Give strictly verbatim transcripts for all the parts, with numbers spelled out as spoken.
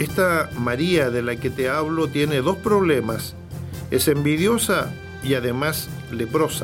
Esta María de la que te hablo tiene dos problemas. Es envidiosa y además leprosa.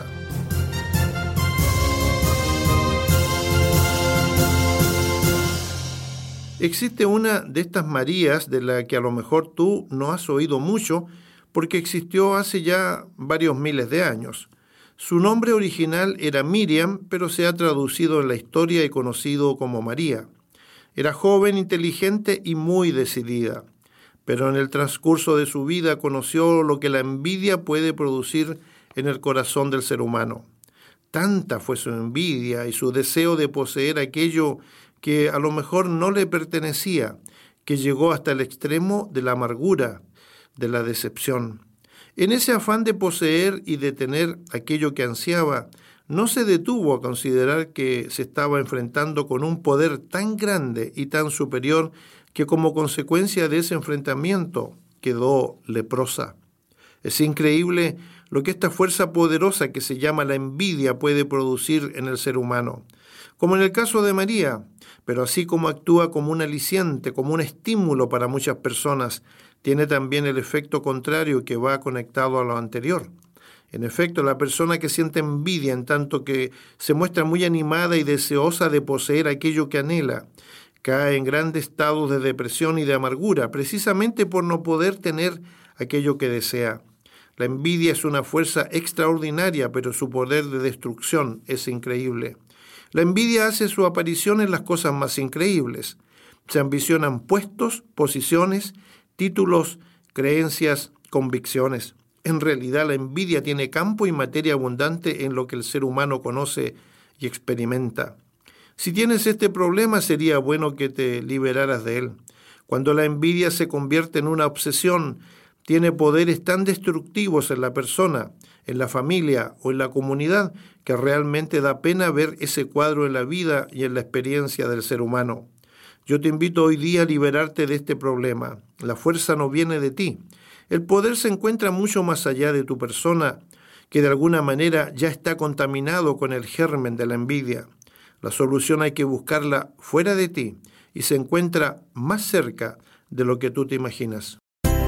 Existe una de estas Marías de la que a lo mejor tú no has oído mucho porque existió hace ya varios miles de años. Su nombre original era Miriam, pero se ha traducido en la historia y conocido como María. Era joven, inteligente y muy decidida, pero en el transcurso de su vida conoció lo que la envidia puede producir en el corazón del ser humano. Tanta fue su envidia y su deseo de poseer aquello que a lo mejor no le pertenecía, que llegó hasta el extremo de la amargura, de la decepción. En ese afán de poseer y de tener aquello que ansiaba, no se detuvo a considerar que se estaba enfrentando con un poder tan grande y tan superior que como consecuencia de ese enfrentamiento quedó leprosa. Es increíble lo que esta fuerza poderosa que se llama la envidia puede producir en el ser humano. Como en el caso de María, pero así como actúa como un aliciente, como un estímulo para muchas personas, tiene también el efecto contrario que va conectado a lo anterior. En efecto, la persona que siente envidia en tanto que se muestra muy animada y deseosa de poseer aquello que anhela, cae en grandes estados de depresión y de amargura, precisamente por no poder tener aquello que desea. La envidia es una fuerza extraordinaria, pero su poder de destrucción es increíble. La envidia hace su aparición en las cosas más increíbles. Se ambicionan puestos, posiciones, títulos, creencias, convicciones. En realidad, la envidia tiene campo y materia abundante en lo que el ser humano conoce y experimenta. Si tienes este problema, sería bueno que te liberaras de él. Cuando la envidia se convierte en una obsesión, tiene poderes tan destructivos en la persona, en la familia o en la comunidad, que realmente da pena ver ese cuadro en la vida y en la experiencia del ser humano. Yo te invito hoy día a liberarte de este problema. La fuerza no viene de ti. El poder se encuentra mucho más allá de tu persona, que de alguna manera ya está contaminado con el germen de la envidia. La solución hay que buscarla fuera de ti y se encuentra más cerca de lo que tú te imaginas.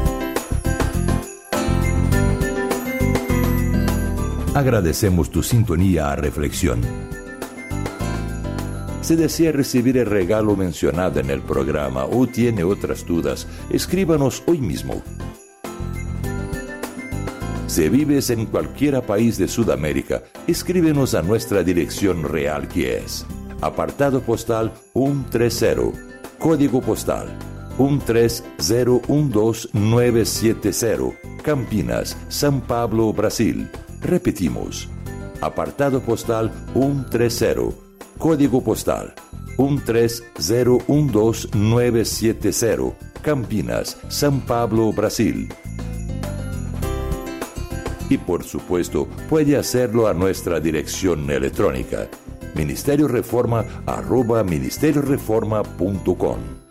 Agradecemos tu sintonía a Reflexión. Si desea recibir el regalo mencionado en el programa o tiene otras dudas, escríbanos hoy mismo. Si vives en cualquier país de Sudamérica, escríbenos a nuestra dirección real que es apartado postal ciento treinta, código postal uno tres cero uno dos nueve siete cero, Campinas, São Paulo, Brasil. Repetimos, apartado postal ciento treinta, código postal uno tres cero uno dos nueve siete cero, Campinas, São Paulo, Brasil. Y por supuesto, puede hacerlo a nuestra dirección electrónica, ministerio reforma arroba ministerio reforma punto com.